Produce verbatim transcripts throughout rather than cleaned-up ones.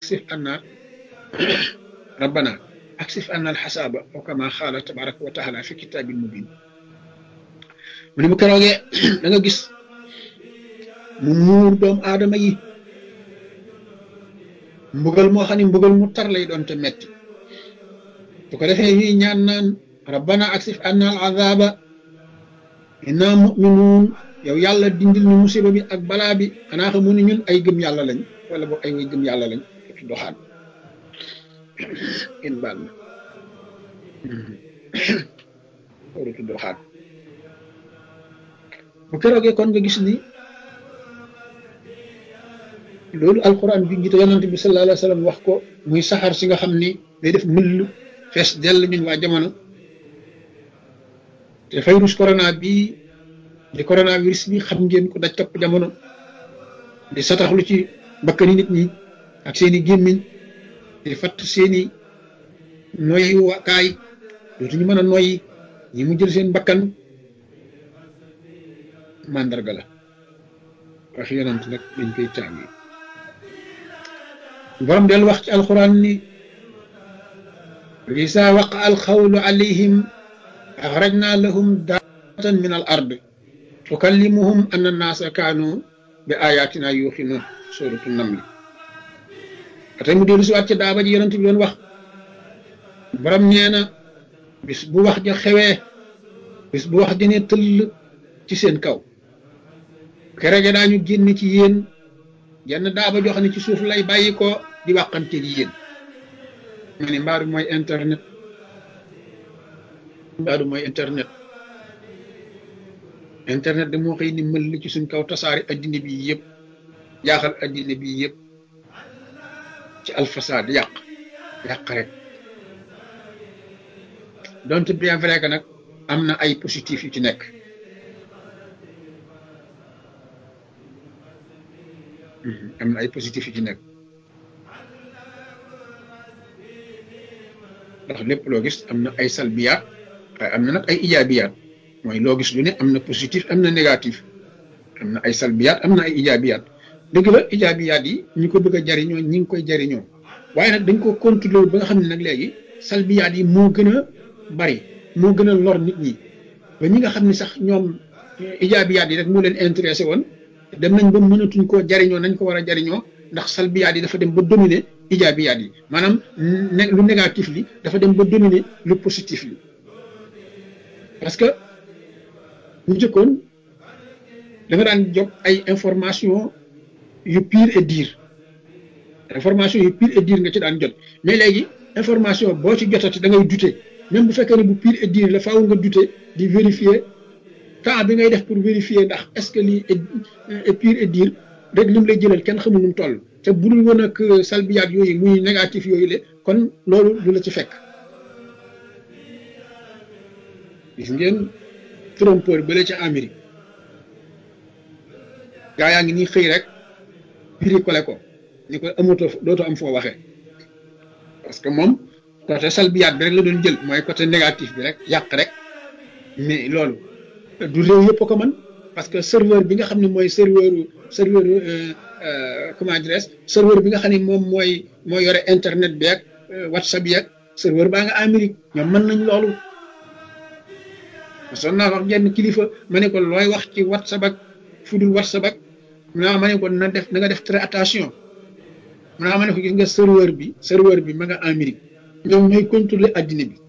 aksif anna rabbana aksif anna alxasaaba aw kama xaala tabaraka wa taala fi kitaabil mubin mu ne bu keroogee da nga gis mu muur doomu aadama yi mbugal moo xam ne mbugal mu tar lay doon te metti su ko defee ñuy ñaan naan rabbana aksif anna al azaba inna muminuun yow yàlla dindil ñu musiba bi ak balaa bi xanaa xamu ne ñun ay gëm yàlla lañ wala boog ay way gëm yàlla lañ ci doxaan in baal na waratu doxaan bu keroogee kon nga gis ni loolu alquran bi ngi te yonante bi sallallahu alayhi wa sallam wax ko muy saxaar si nga xam ni day def mëll fees dell ñun waa jamono te virus corona bii di coronavirus bi xam ngeen ko daj topp jamono di sataxlu ci bakkani nit ñi ak seeni gémmiñ di fatt seeni noyyi wakaay dootuñu mën a noyyi ñi mu jël seen bakkan màndarga la wax yonant nag dañ koy tàngi borom del wax ci alquran ni isa waqa alxawlu alayhim axrajna lahum daatan min al ard tukallimuhum anna naasa kaanu bi ayatina yuuxinuun suratu namli atay mu dellu si waat ci daaba ji yonent bi doon wax borom nee na bis bu wax ja xewee bis bu wax ja ne tëll ci seen kaw kerege daañu génn ci yéen jenn daaba joo xam ne ci suuf lay bàyyi ko di wàqante gi yéen ma ne mbaaru mooy internet mbaaru mooy internet internet de moo xëy ni mël ci suñ kaw tasaari addina bi yëpp jaaxal addina bi yëpp ci alfasaad yàq yàq rek donte bien vrai que nag am na ay positif yu ci nekk am na ay positif yu ci nekk ndax lépp loo gis am na ay salbiyaat waaye am na nag ay ijaabiyaat mooy loo gis lu ne am na positif am na négatif am na ay salbiyaat am na ay ijaabiyaat dëgg la ijaabiyaat yi ñi ko bëgg a jariñoo ñi ngi koy jariñoo waaye nag dañ ko contrôler ba nga xam ne nag léegi salbiyaat yi moo gën a bari moo gën a lor nit ñi ba ñi nga xam ne sax ñoom ijaabiyaat yi rek moo leen intéressé woon dem nañ ba mënatuñ koo jariñoo nañ ko war a jariñoo ndax salbiyaat yi dafa dem ba dominer ijaabiyaat yi maanaam ne lu négatif li dafa dem ba dominer lu positif li parce que bu njëkkoon da nga daan jot ay information yu pire et dire information yu pire et dire nga ci daan jot mais léegi information boo ci jotati da ngay douter même bu fekkee ne bu pire et dire la faaw nga douter di vérifier temps bi ngay def pour vérifier ndax est-ce que lii est pire et dire rek lim lay jëlal kenn xamul nu mu toll te bu dul woon ak salbiyaat yooyu muy négatif yooyu le kon loolu du la ci fekk gis ngeen trompeur bële ca Amérique gaa yaa ngi nii xëy rek bricolé ko ni ko amatoo dootoo am foo waxee parce que moom côté salbiyaat bi rek la doon jël mooy côté négatif bi rek yàq rek mais loolu du réew yëpp ko man parce que serveur bi nga xam ne mooy serveur serveur comment dirais serveur bi nga xam ne moom mooy mooy yore internet bi ak whatsapp bi ak serveur baa nga Amérique ñoom mën nañ loolu son naa wax jenn kilifa ma ne ko looy wax ci whatsapp ak fudul whatsapp ak mu naa ma ne ko na def na nga def très attention mu naa ma ne ko gis nga serveur bi serveur bi ma nga Amérique ñoom ñooy contrôler addina bi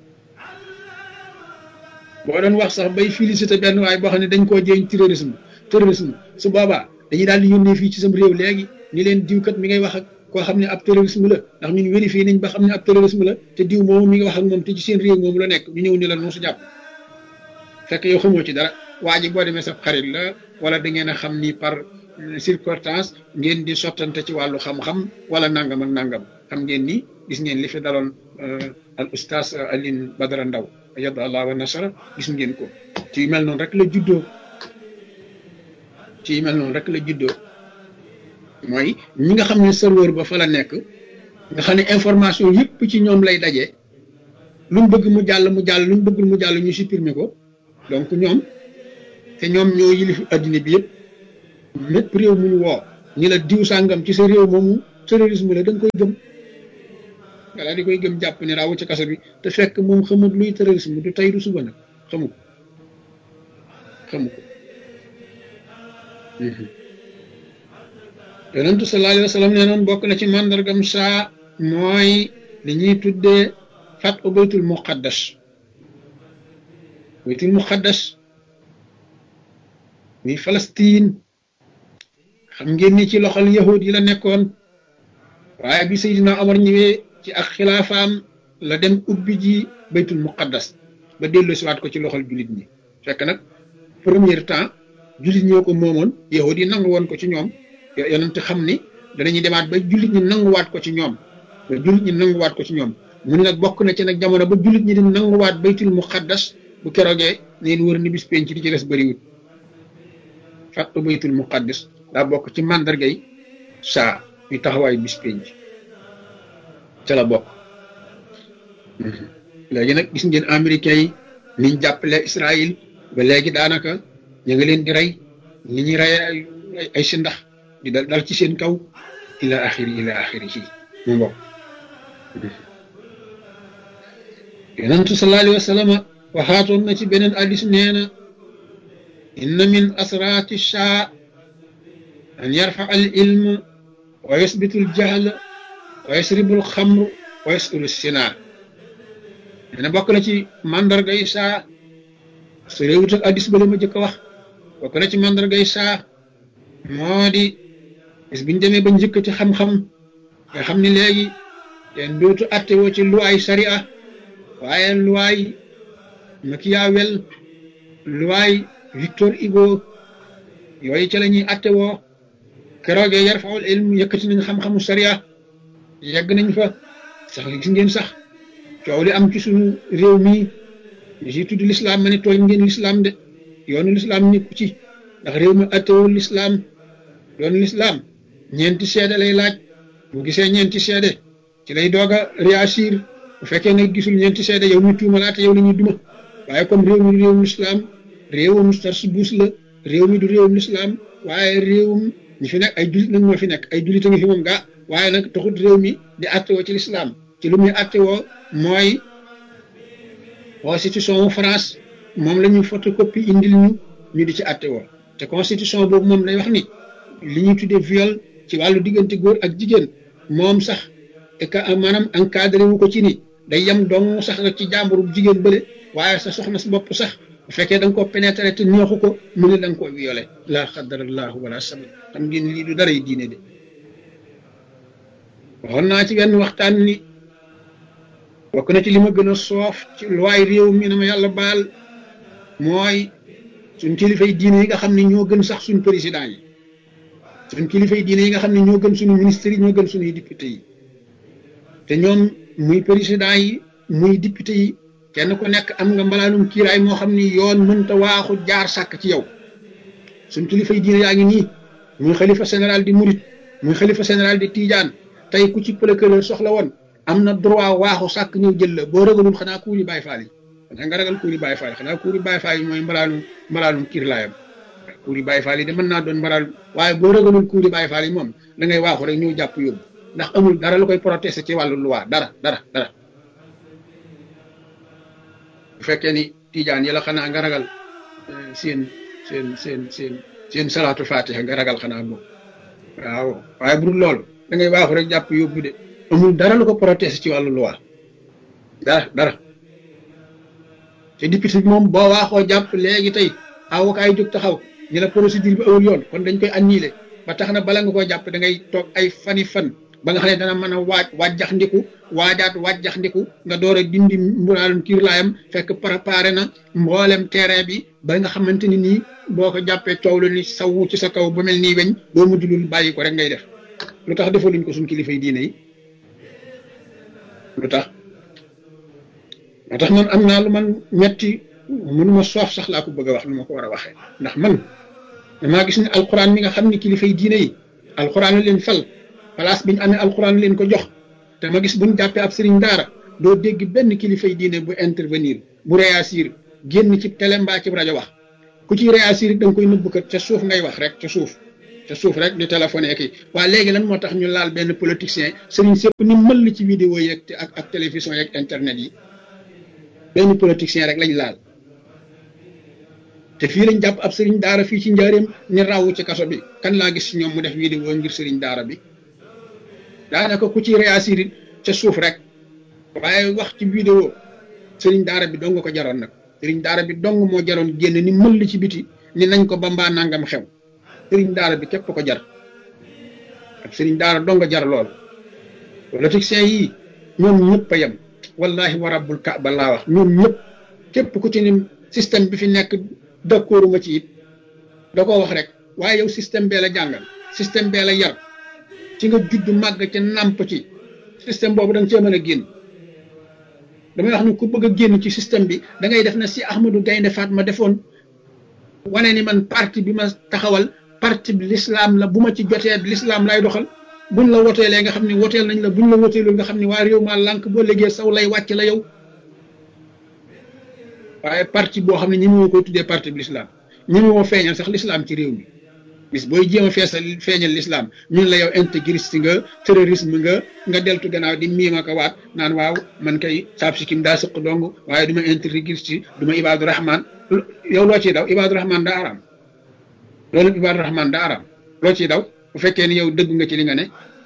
boo doon wax sax bay félicité benn waaye boo xam ne dañ koo jéeñ terrorisme terrorisme su boobaa dañuy daal di yónnee fii ci sam réew léegi ni leen diwkat mi ngay wax ak koo xam ne ab terrorisme la ndax ñun vérifié nañ ba xam ne ab terrorisme la te diw moomu mi ngi wax ak moom te ci seen réew moomu la nekk ñu ñëw ni la noonu su jàpp fekk yow xamoo ci dara waa ji boo demee sa xarit la wala da ngeen a xam ni par circonstance ngeen di sottante ci wàllu xam-xam wala nangam ak nangam xam ngeen ni gis ngeen li fi daloon al oustaz Alioune Badara Ndaw yadda allah wa nasara gis ngeen ko ci mel noonu rek la juddoo ci mel noonu rek la juddoo mooy ñi nga xam ne serveur ba fa la nekk nga xam ne information yëpp ci ñoom lay daje lu mu bëgg mu jàll mu jàll lu mu bëggul mu jàll ñu supprimer ko donc ñoom te ñoom ñoo yilif addina bi yëpp lépp réew mu ñu woo ñi la diw sàngam ci sa réew moomu terrorisme la da nga koy gëm wala di koy gëm jàpp ne raawu ci kaso bi te fekk moom xamut luy terrorisme du tey du suba nag xamu ko xamu ko yonentu sallallahu alayhi wa sallam nee noon bokk na ci màndargam saa mooy li ñuy tuddee fat u baytul muqaddas baytul muqaddas muy Palestine xam ngeen ni ci loxol yahud yi la nekkoon waaye bi Seydina Omar ñëwee ci ak xilaafaam la dem ubbi ji baytul muqaddas ba dellu siwaat ko ci loxol jullit ñi fekk nag premier temps jullit ñoo ko moomoon yahud yi nangu woon ko ci ñoom yonent xam ni danañuy demaat ba jullit ñi nanguwaat ko ci ñoom ba jullit ñi nanguwaat ko ci ñoom mu ne nag bokk na ci nag jamono ba jullit ñi di nanguwaat baytul muqaddas bu keroogee neen wër ni bis penc di ci des bëriwut fàttu baytul muqaddas daa bokk ci màndargay saa yu taxawaay bis penc ca la bokk léegi nag gis ngeen américains yi niñ jàppale Israël ba léegi daanaka ñu ngi leen di rey ni ñuy rey ay si ndax di dal dal ci seen kaw ila axiri ila axiri ci mu mbokk yonentu sallallahu alayhi wa sallam waxaatoon na ci beneen addis nee na inna min asraati shaa an yarfa al ilm wa yusbitu al jahl wa yasribu al xamr wa yasulu sinaa nee na bokk na ci mandarga yi saa su réewut ak addis ba la ma jëkk a wax bokk na ci mandarga yi saa moo di bis biñ demee ba njëkk ci xam-xam nga xam ni léegi ten dootu attewoo ci luwaay sariya waaye luwaay Machiavel luwaay Victor Hugo yooyu ca la ñuy attewoo keroogee yarfaul ilm yëkkati nañ xam-xamu sariya yegg nañ fa sax gis ngeen sax coow li am ci suñu réew mi ji tudd lislaam ma ne tooñ ngeen lislaam de yoonu lislaam nekku ci ndax réew mi attewul lislaam yoonu lislaam ñeenti seede lay laaj bu gisee ñeenti seede ci lay doog a réagir bu fekkee ne gisul ñeenti seede yow ñu tuumalaate yow la ñuy duma waaye comme réew mi du réewum lislaam réewum tarsubuus la réew mi du réewum lislaam waaye réewum ñi fi nekk ay julit nag ñoo fi nekk ay julit a ngi fi moom gaa waaye nag taxut réew mi di attewoo ci lislaam ci lu muy attewoo mooy constitution wu France moom la ñu photocopie indil ñu ñu di ci attewoo te constitution boobu moom lay wax ni li ñuy tuddee viol ci wàllu diggante góor ak jigéen moom sax et maanaam encadré wu ko ci ni day yem dong sax rek ci jàmburu jigéen bële waaye sa soxna si bopp sax bu fekkee da nga koo pénétré te neexu ko mu ne da nga koo violé laa xadarallahu wala sabab xam ngeen lii du dara yi diine de waxoon naa ci benn waxtaan ni bokk na ci li ma gën a soof ci luwaay réew mi na ma yàlla baal mooy suñ kilifay diine yi nga xam ne ñoo gën sax suñ président yi suñ kilifay diine yi nga xam ne ñoo gën suñu ministres yi ñoo gën suñuy député yi te ñoom muy président yi muy député yi kenn ku nekk am nga mbalaanum kiiraay moo xam ni yoon mënta waaxu jaar sàkk ci yow suñ kilifay diine yaa ngi nii muy xalifa général di murit muy xalifa général di tijaan tey ku ci procureur soxla woon am na droit waaxu sàkk ñëw jël la boo ragalul xanaa kuuri Baay Faal yi xanaa nga ragal kuuri Baay Faal yi xanaa kuuri Baay Faal yi mooy mbalaanum mbalaanum kiirlaayam kuuri Baay Faal yi de mën naa doon mbalaanum waaye boo ragalul kuuri Baay Faal yi moom da ngay waaxu rek ñëw jàpp yóbbu ndax amul dara lu koy protester ci wàllu loi dara dara dara bu fekkee ni tijaan yi la xanaa nga ragal seen seen seen seen seen salaatu fatiha nga ragal xanaa moom waaw waaye bu dul loolu da ngay waaxu rek jàpp yóbbu de amul dara lu ko protester ci wàllu loi dara dara te député bi moom boo waaxoo jàpp léegi tey avocat yi jóg taxaw ñu la procédure bi awul yoon kon dañ koy annuler ba tax na bala nga koo jàpp da ngay toog ay fani fan ba nga xam ne dana mën a waaj wàjjax ndiku waajaat wàjjax ndiku nga door a dindi mbulaalum kiir laayam fekk préparé na mboolem terrain bi ba nga xamante ni nii boo ko jàppee coow la ni sawu ci sa kaw ba mel nii weñ boo mujj lul bàyyi ko rek ngay def lu tax defaluñ ko suñ kilifay diine yi lu tax moo tax man am naa lu man metti mënuma soof sax laa ko bëgg a wax nu ma ko war a waxee ndax man damaa gis ne alquran mi nga xam ne kilifay diine yi alquran leen fal place bi ñu amee alquran leen ko jox te ma gis buñ jàppee ab sëriñ daara doo dégg benn kilifay diine bu intervenir bu réagir génn ci télé mbaa ci rajo wax ku ci réagir da nga koy nëbb kat ca suuf ngay wax rek ca suuf te suuf rek di téléphoné kii waa léegi lan moo tax ñu laal benn politicien sëriñ sëpp ni mëll ci vidéo yeeg ak ak télévision yeeg internet yi benn politicien rek lañ laal te fii lañ jàpp ab sëriñ daara fii ci njaareem ni rawu ci kaso bi kan laa gis ci ñoom mu def vidéo ngir sëriñ daara bi daanaka ku ci réagir ca suuf rek waaye wax ci vidéo sëriñ daara bi dong ko jaroon nag sëriñ daara bi dong moo jaroon génn ni mëll ci biti ni nañ ko ba mbaa nangam xew sëriñ daara bi képp ko jar ak sëriñ daara dong jar lool politiciens yi ñoom ñëpp a yem wallahi wa rabbul kaaba laa wax ñoom ñëpp képp ku ci ni système bi fi nekk d'accord nga ci it da koo wax rek waaye yow système bee la jàngal système bee la yar ci nga judd màgg ca nàmp ci système boobu da nga cee mën a génn damay wax ni ku bëgg a génn ci système bi da ngay def na si Ahmadou Gaynde Fatma defoon wane ni man parti bi ma taxawal parti bi l'islam la bu ma ci jotee l'islam lay doxal buñ la woteelee nga xam ne woteel nañ la buñ la woteelul nga xam ne waa réew maa lànk boo léegi saw lay wàcc la yow waaye parti boo xam ne ñi moo koy tuddee parti bi l'islam ñi moo feeñal sax l'islam ci réew mi bis booy jéem a feesal feeñal l'islam ñun la yow intégriste nga terrorisme nga nga deltu gannaaw di miima ko waat naan waaw man kay saab si kim daa sëq dong waaye du ma intégriste du ma Ibadu Rahman yow loo ciy daw Ibadu Rahman daa araam loolu Ibadu Rahman daa araam loo ciy daw bu fekkee ni yow dëgg nga ci li nga ne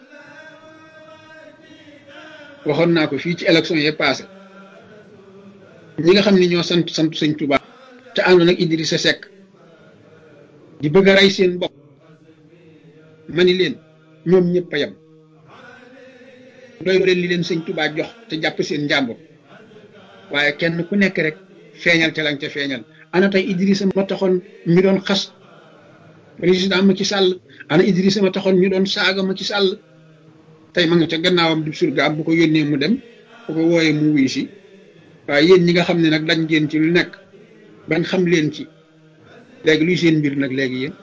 waxoon naa ko fii ci élection yi passé ñi nga xam ne ñoo sant sant sëñ Touba te àndoon ak Idrissa Seck di bëgg a rey seen bopp ma ni leen ñoom ñëpp a yem doy leen li leen sëñ Touba jox te jàpp seen njàmbur waaye kenn ku nekk rek feeñal te lañ ca feeñal ana tey Idrissa ma taxoon ñu doon xas président Macky Sall ana Idrissa ma taxoon ñu doon saaga Macky Sall tey ma nga ca gannaawam di surgaam bu ko yónnee mu dem bu ko wooyee mu wuy si waaye yéen ñi nga xam ne nag dañ ngeen ci lu nekk bañ xam leen ci léegi luy seen mbir nag léegi yéen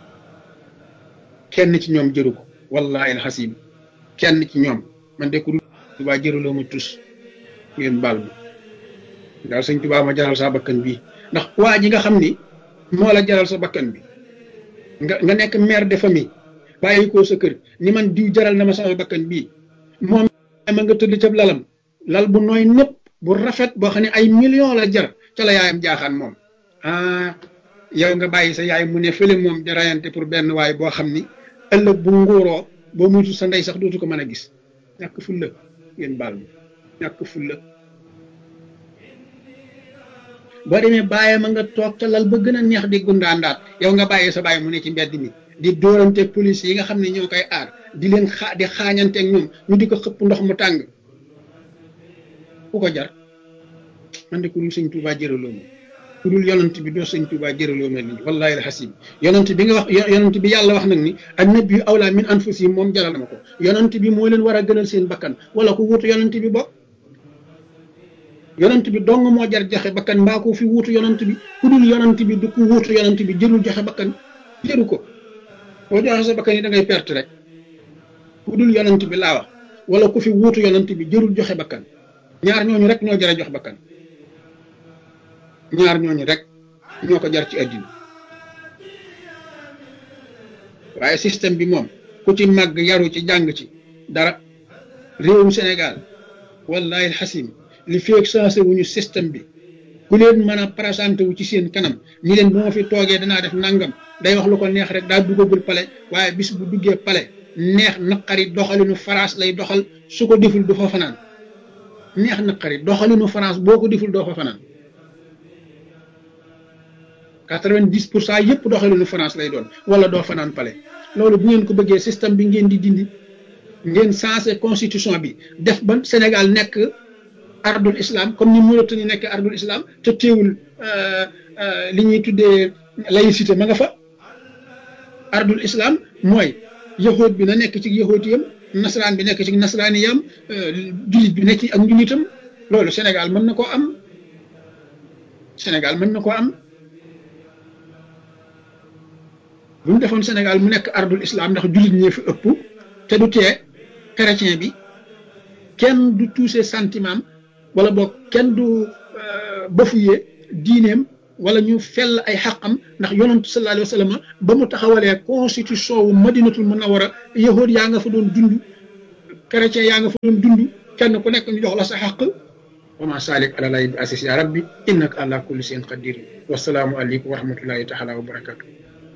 kenn ci ñoom jëru ko wallahi alxasim kenn ci ñoom man de ku Tuubaa jëraloo ma tus ngeen baal ma daal sëñ Tuubaa ma jaral sa bakkan bii ndax waa ji nga xam ni moo la jaral sa bakkan bi nga nga nekk mère de famille bàyyi ko sa kër ni man diw jaral na ma sama bakkan bii moom ma nga tëdd ca lalam lal bu nooy népp bu rafet boo xam ne ay millions la jar ca la yaayam jaaxaan moom ah yow nga bàyyi sa yaay mu ne fële moom di rayante pour benn waay boo xam ni ëllëg bu nguuroo boo muytu sa ndey sax dootu ko mën a gis ñàkk fulla ngeen baal ma ñàkk fulla boo demee bàyyi ma nga toog ca lal ba gën a neex di gundaandaat yow nga bàyyi sa bàyyi mu ne ci mbedd mi di dóorante police yi nga xam ne ñoo koy aar di leen xaa di xaañanteeg ñoom ñu di ko xëpp ndox mu tàng ku ko jar man de ku dul sëñ Tuubaa jëraloo ma ku dul yonent bi doo sëñ Tuubaa jëraloo ma nii wallahi alxasim yonent bi nga wax yonent bi yàlla wax nag ni annabiyyu awlaa min anfusihim moom jaral na ma ko yonent bi moo leen war a gënal seen bakkan wala ku wuutu yonent bi bokk yonent bi dong moo jar joxe bakkan mbaa ko fi wuutu yonent bi ku dul yonent bi du ku wuutu yonent bi jërul joxe bakkan jëru ko boo joxe sa bakkan yi da ngay perte rek ku dul yonent bi laa wax wala ku fi wuutu yonent bi jërul joxe bakkan ñaar ñooñu rek ñoo jar a jox bakkan ñaar ñooñu rek ñoo ko jar ci àddina waaye système bi moom ku ci màgg yaru ci jàng ci dara réewum Sénégal wallahi alxasim li feeg sensé wuñu système bi ku leen mën a présenté wu ci seen kanam ni leen bu ma fi toogee danaa def nangam day wax lu ko neex rek daa duggagul pale waaye bis bu duggee pale neex naqari doxalinu France lay doxal su ko deful du fa fanaan neex naqari doxalinu France boo ko deful doo fa fanaan quatre-vingt-dix pour cent yëpp doxalinu France lay doon wala doo fanaan pale loolu bu ngeen ko bëggee système bi ngeen di dindi ngeen sensé constitution bi def ba Sénégal nekk ardul islam comme ni Mauritanie nekk ardul islam te teewul li ñuy tuddee laïcité ma nga fa ardul islam mooy yahood bi na nekk ci yahoodiyam nasaraan bi nekk ci nasaraaniyam jullit bi nekk ci ak njullitam loolu Sénégal mën na koo am Sénégal mën na koo am bu ñu defoon Sénégal mu nekk ardul islam ndax jullit ñee fi ëpp te du tee chrétien bi kenn du touché sentiment wala boog kenn du bafoué diineem wala ñu fell ay xaqam ndax yonantu sallallahu alayhi wa sallam ba mu taxawalee constitution wu madinatul munawara yahood yaa nga fa doon dund chrétien yaa nga fa doon dund kenn ku nekk ñu jox la sa xaq wa ma salik ala lay bi asis ya rabbi innaka ala kulli shay'in qadir wasalaamu aleykum wa rahmatullahi taala wa barakatuh